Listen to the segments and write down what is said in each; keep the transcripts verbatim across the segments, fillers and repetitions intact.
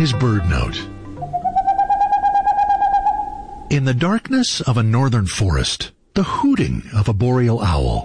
is BirdNote. In the darkness of a northern forest, the hooting of a boreal owl.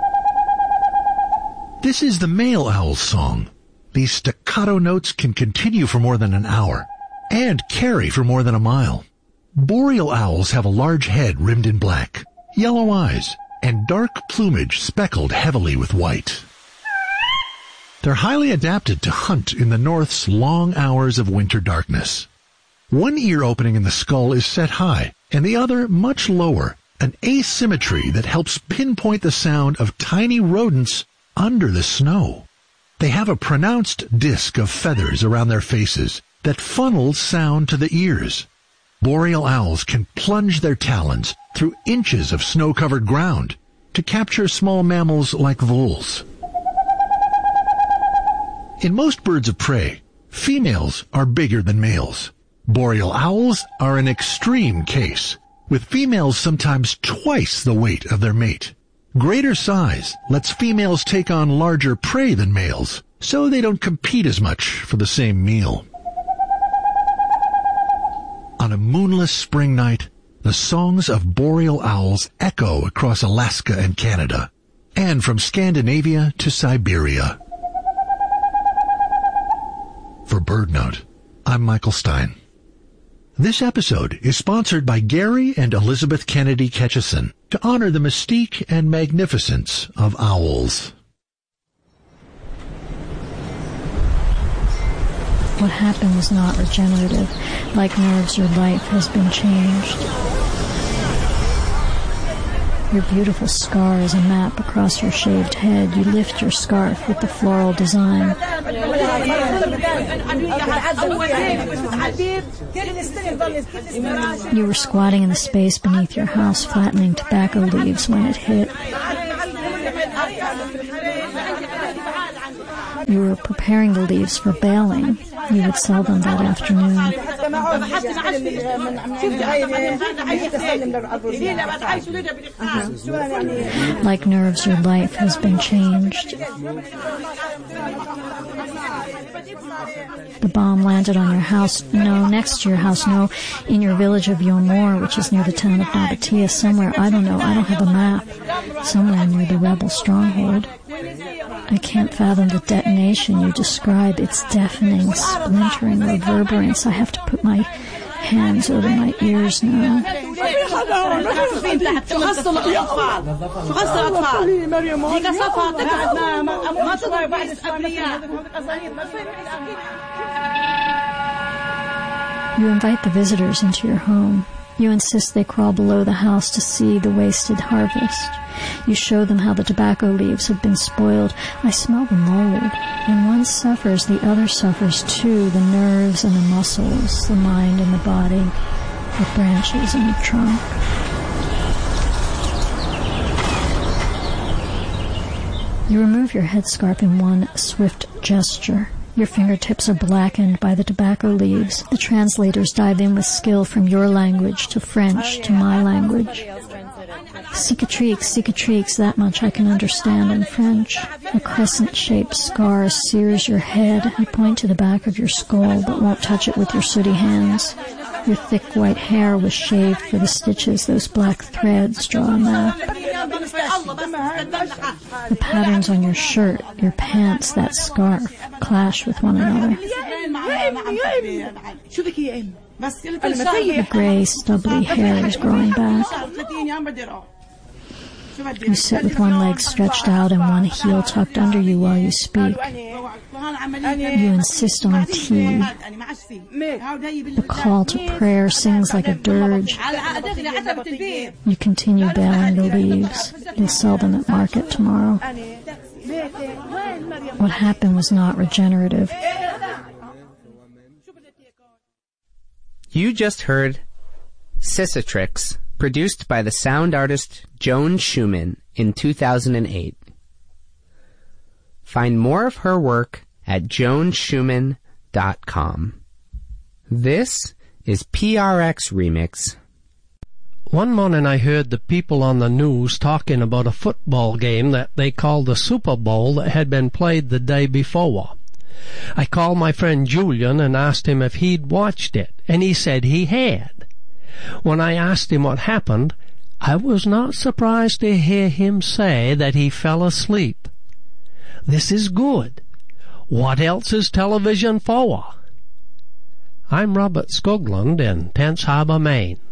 This is the male owl's song. These staccato notes can continue for more than an hour and carry for more than a mile. Boreal owls have a large head rimmed in black, yellow eyes, and dark plumage speckled heavily with white. They're highly adapted to hunt in the North's long hours of winter darkness. One ear opening in the skull is set high, and the other much lower, an asymmetry that helps pinpoint the sound of tiny rodents under the snow. They have a pronounced disc of feathers around their faces that funnels sound to the ears. Boreal owls can plunge their talons through inches of snow-covered ground to capture small mammals like voles. In most birds of prey, females are bigger than males. Boreal owls are an extreme case, with females sometimes twice the weight of their mate. Greater size lets females take on larger prey than males, so they don't compete as much for the same meal. On a moonless spring night, the songs of boreal owls echo across Alaska and Canada, and from Scandinavia to Siberia. For BirdNote, I'm Michael Stein. This episode is sponsored by Gary and Elizabeth Kennedy Ketchison to honor the mystique and magnificence of owls. What happened was not regenerative. Like nerves, your life has been changed. Your beautiful scar is a map across your shaved head. You lift your scarf with the floral design. You were squatting in the space beneath your house, flattening tobacco leaves when it hit. You were preparing the leaves for baling. You would sell them that afternoon. Like nerves, your life has been changed. The bomb landed on your house, no, next to your house, no, in your village of Yomor, which is near the town of Nabatea, somewhere, I don't know, I don't have a map, somewhere near the rebel stronghold. I can't fathom the detonation you describe, its deafening, splintering reverberance. I have to put my hands over my ears now. You invite the visitors into your home. You insist they crawl below the house to see the wasted harvest. You show them how the tobacco leaves have been spoiled. I smell the mold. When one suffers, the other suffers too, the nerves and the muscles, the mind and the body, the branches and the trunk. You remove your headscarf in one swift gesture. Your fingertips are blackened by the tobacco leaves. The translators dive in with skill from your language to French to my language. Cicatrix, cicatrix, that much I can understand in French. A crescent-shaped scar sears your head. You point to the back of your skull, but won't touch it with your sooty hands. Your thick white hair was shaved for the stitches. Those black threads draw a map. The patterns on your shirt, your pants, that scarf, clash with one another. The gray, stubbly hair is growing back. You sit with one leg stretched out and one heel tucked under you while you speak. You insist on tea. The call to prayer sings like a dirge. You continue baling the leaves. You'll sell them at market tomorrow. What happened was not regenerative. You just heard Cicatrix, produced by the sound artist Joan Schumann in two thousand eight. Find more of her work at joan schumann dot com. This is P R X Remix. One morning I heard the people on the news talking about a football game that they called the Super Bowl that had been played the day before. I called my friend Julian and asked him if he'd watched it, and he said he had. When I asked him what happened, I was not surprised to hear him say that he fell asleep. This is good. What else is television for? I'm Robert Skoglund in Tense Harbor, Maine.